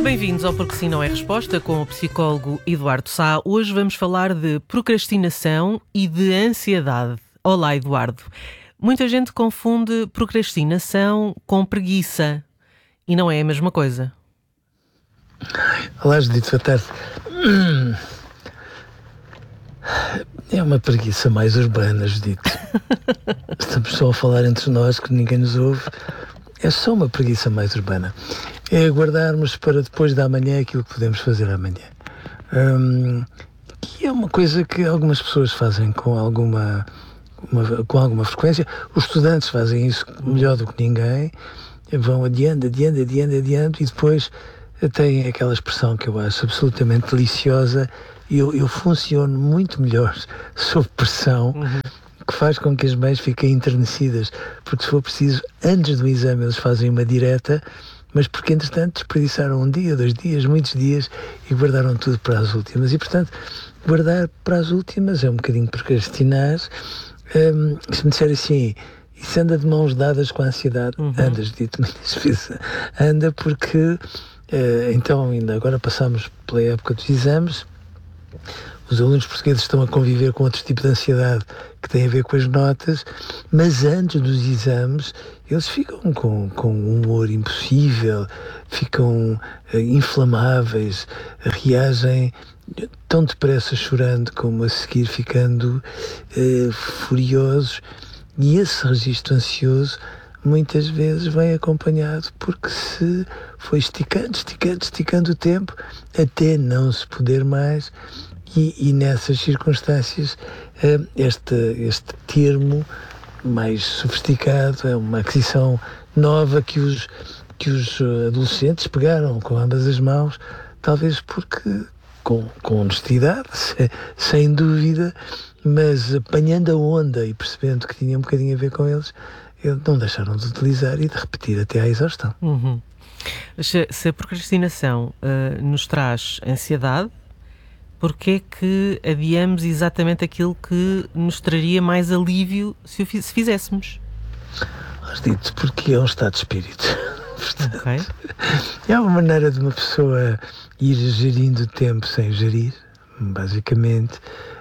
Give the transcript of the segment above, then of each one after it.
Bem-vindos ao Porque Sim Não É Resposta com o psicólogo Eduardo Sá. Hoje vamos falar de procrastinação e de ansiedade. Olá, Eduardo. Muita gente confunde procrastinação com preguiça e não é a mesma coisa. Olá, Judite, boa tarde. É uma preguiça mais urbana, Judite. Estamos só a falar entre nós, que ninguém nos ouve. É só uma preguiça mais urbana. É aguardarmos para depois da manhã aquilo que podemos fazer amanhã. Que é uma coisa que algumas pessoas fazem com alguma frequência. Os estudantes fazem isso melhor do que ninguém. Vão adiando e depois têm aquela expressão que eu acho absolutamente deliciosa. Eu funciono muito melhor sob pressão, que faz com que as mães fiquem enternecidas, porque se for preciso, antes do exame eles fazem uma direta, mas porque entretanto desperdiçaram 1 dia, 2 dias, muitos dias e guardaram tudo para as últimas. E portanto, guardar para as últimas é um bocadinho procrastinar. Se me disser assim, isso anda de mãos dadas com a ansiedade, andas, dito muitas vezes, anda porque então ainda agora passamos pela época dos exames. Os alunos portugueses estão a conviver com outro tipo de ansiedade que tem a ver com as notas, mas antes dos exames eles ficam com um humor impossível, ficam inflamáveis, reagem tão depressa chorando como a seguir ficando furiosos, e esse registro ansioso muitas vezes vem acompanhado porque se foi esticando o tempo até não se poder mais. E nessas circunstâncias, este termo mais sofisticado é uma aquisição nova que os adolescentes pegaram com ambas as mãos, talvez porque, com honestidade, sem dúvida, mas apanhando a onda e percebendo que tinha um bocadinho a ver com eles não deixaram de utilizar e de repetir até à exaustão. Se a procrastinação nos traz ansiedade, porque é que adiamos exatamente aquilo que nos traria mais alívio se fizéssemos? Dito, porque é um estado de espírito. Portanto, okay. É uma maneira de uma pessoa ir gerindo o tempo sem gerir, basicamente,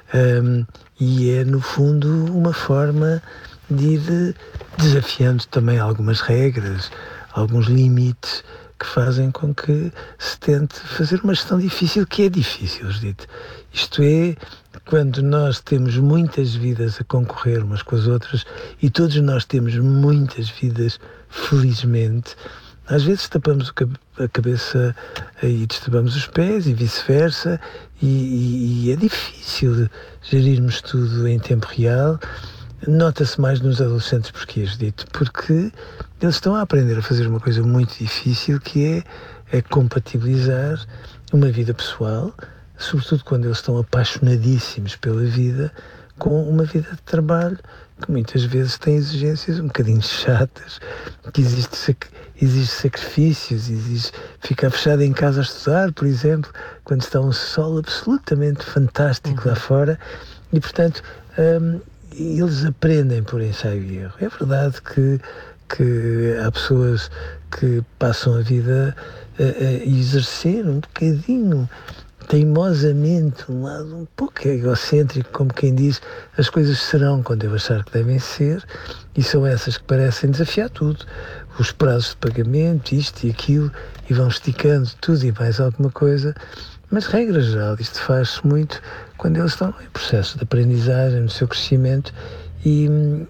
e é no fundo uma forma de ir desafiando também algumas regras, alguns limites que fazem com que se tente fazer uma gestão difícil, que é difícil, dito. Isto é, quando nós temos muitas vidas a concorrer umas com as outras, e todos nós temos muitas vidas, felizmente, às vezes tapamos a cabeça e destapamos os pés e vice-versa, e é difícil gerirmos tudo em tempo real. Nota-se mais nos adolescentes porquês, dito, porque eles estão a aprender a fazer uma coisa muito difícil, que é compatibilizar uma vida pessoal, sobretudo quando eles estão apaixonadíssimos pela vida, com uma vida de trabalho que muitas vezes tem exigências um bocadinho chatas, que exige sacrifícios, exige ficar fechado em casa a estudar, por exemplo, quando está um sol absolutamente fantástico lá fora, e portanto eles aprendem por ensaio e erro. É verdade que há pessoas que passam a vida a exercer um bocadinho teimosamente um lado um pouco egocêntrico, como quem diz, as coisas serão quando eu achar que devem ser, e são essas que parecem desafiar tudo, os prazos de pagamento, isto e aquilo, e vão esticando tudo e mais alguma coisa. Mas, regra geral, isto faz-se muito quando eles estão em processo de aprendizagem, no seu crescimento, e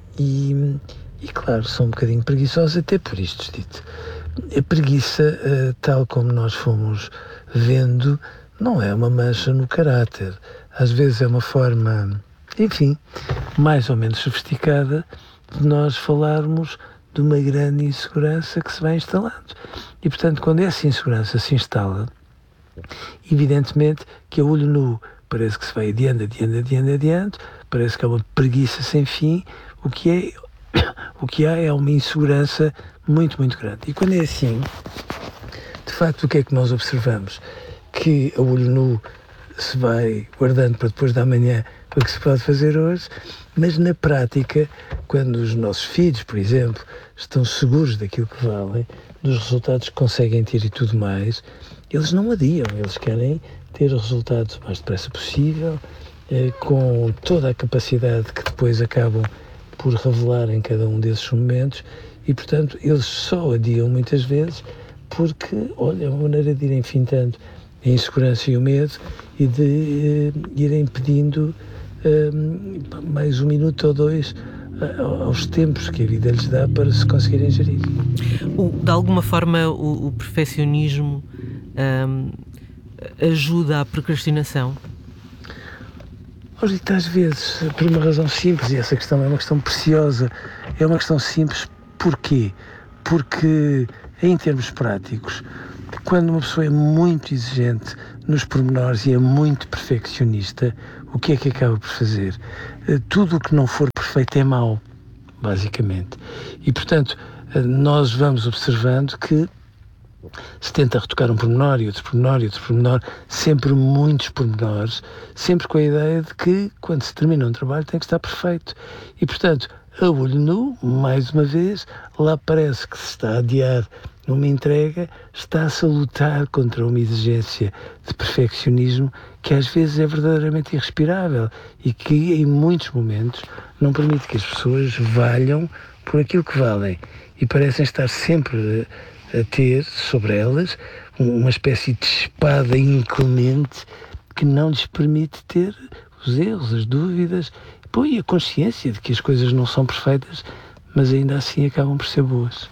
claro, são um bocadinho preguiçosos até por isto, dito. A preguiça, tal como nós fomos vendo, não é uma mancha no caráter. Às vezes é uma forma, enfim, mais ou menos sofisticada de nós falarmos de uma grande insegurança que se vai instalando. E, portanto, quando essa insegurança se instala, evidentemente que a olho nu parece que se vai adiante, parece que é uma preguiça sem fim, o que há é uma insegurança muito, muito grande. E quando é assim, de facto, o que é que nós observamos? Que a olho nu se vai guardando para depois da manhã o que se pode fazer hoje, mas na prática, quando os nossos filhos, por exemplo, estão seguros daquilo que valem, dos resultados que conseguem ter e tudo mais, eles não adiam, eles querem ter os resultados o mais depressa possível, com toda a capacidade que depois acabam por revelar em cada um desses momentos, e portanto eles só adiam muitas vezes porque, olha, é uma maneira de irem fintando a insegurança e o medo e de irem pedindo mais um minuto ou dois aos tempos que a vida lhes dá para se conseguirem gerir. De alguma forma o perfeccionismo ajuda à procrastinação? Olha, às vezes, por uma razão simples, e essa questão é uma questão preciosa, é uma questão simples. Porquê? Porque, em termos práticos, quando uma pessoa é muito exigente nos pormenores e é muito perfeccionista, o que é que acaba por fazer? Tudo o que não for perfeito é mau, basicamente. E, portanto, nós vamos observando que se tenta retocar um pormenor e outro pormenor e outro pormenor, sempre muitos pormenores, sempre com a ideia de que, quando se termina um trabalho, tem que estar perfeito. E, portanto, a olho nu, mais uma vez, lá parece que se está a adiar numa entrega, está-se a lutar contra uma exigência de perfeccionismo que às vezes é verdadeiramente irrespirável e que, em muitos momentos, não permite que as pessoas valham por aquilo que valem e parecem estar sempre a ter sobre elas uma espécie de espada inclemente que não lhes permite ter os erros, as dúvidas, e a consciência de que as coisas não são perfeitas, mas ainda assim acabam por ser boas.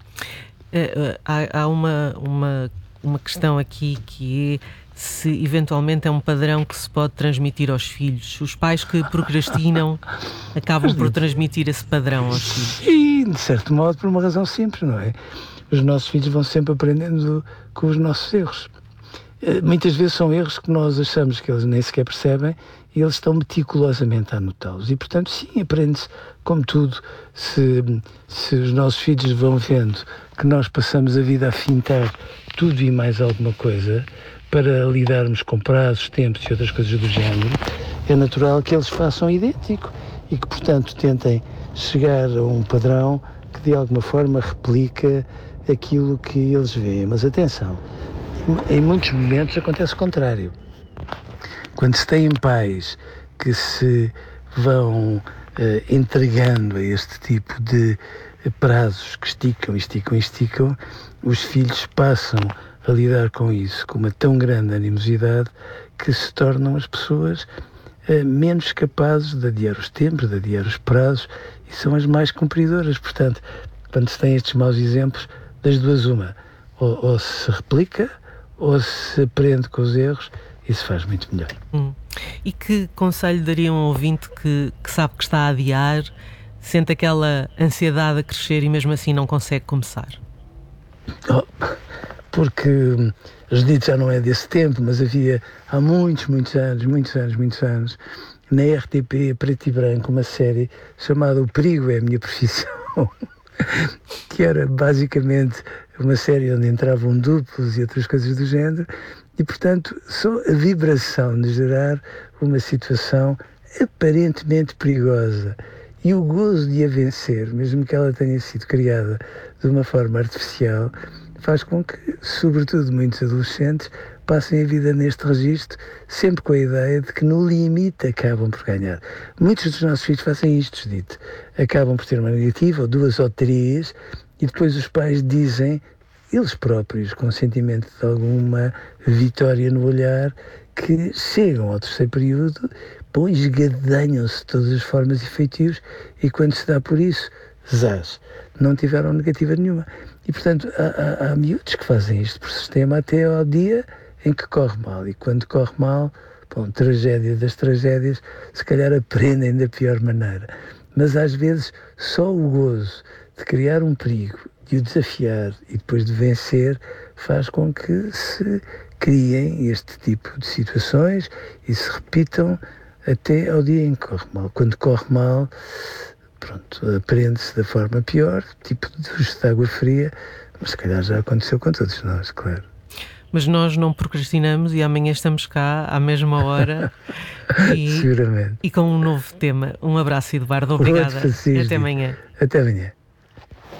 Há uma questão aqui que é se eventualmente é um padrão que se pode transmitir aos filhos. Os pais que procrastinam acabam por transmitir esse padrão aos filhos. E, de certo modo, por uma razão simples, não é? Os nossos filhos vão sempre aprendendo com os nossos erros. Muitas vezes são erros que nós achamos que eles nem sequer percebem e eles estão meticulosamente a anotá-los. E, portanto, sim, aprende-se como tudo. Se os nossos filhos vão vendo que nós passamos a vida a fintar tudo e mais alguma coisa para lidarmos com prazos, tempos e outras coisas do género, é natural que eles façam idêntico e que, portanto, tentem chegar a um padrão que, de alguma forma, replica aquilo que eles veem. Mas atenção, em muitos momentos acontece o contrário. Quando se têm pais que se vão entregando a este tipo de prazos que esticam, os filhos passam a lidar com isso com uma tão grande animosidade que se tornam as pessoas menos capazes de adiar os tempos, de adiar os prazos, e são as mais cumpridoras. Portanto, quando se tem estes maus exemplos, das duas uma, ou se replica ou se aprende com os erros e se faz muito melhor. E que conselho daria um ouvinte que sabe que está a adiar, sente aquela ansiedade a crescer e mesmo assim não consegue começar? Porque a Judite já não é desse tempo, mas havia há muitos anos, na RTP, preto e branco, uma série chamada O Perigo é a Minha Profissão, que era basicamente uma série onde entravam duplos e outras coisas do género, e portanto só a vibração de gerar uma situação aparentemente perigosa e o gozo de a vencer, mesmo que ela tenha sido criada de uma forma artificial, faz com que, sobretudo muitos adolescentes, passem a vida neste registro, sempre com a ideia de que no limite acabam por ganhar. Muitos dos nossos filhos fazem isto, dito. Acabam por ter uma negativa, ou duas ou três, e depois os pais dizem, eles próprios, com o sentimento de alguma vitória no olhar, que chegam ao terceiro período, esgadanham-se de todas as formas e feitios, e quando se dá por isso, zás, não tiveram negativa nenhuma. E, portanto, há miúdos que fazem isto por sistema até ao dia em que corre mal. E quando corre mal, tragédia das tragédias, se calhar aprendem da pior maneira. Mas às vezes só o gozo de criar um perigo, de o desafiar e depois de vencer, faz com que se criem este tipo de situações e se repitam até ao dia em que corre mal. Quando corre mal, aprende-se da forma pior, tipo de duche de água fria, mas se calhar já aconteceu com todos nós, claro. Mas nós não procrastinamos e amanhã estamos cá à mesma hora Seguramente. E com um novo tema. Um abraço, Eduardo. Obrigada. Até amanhã. Até amanhã.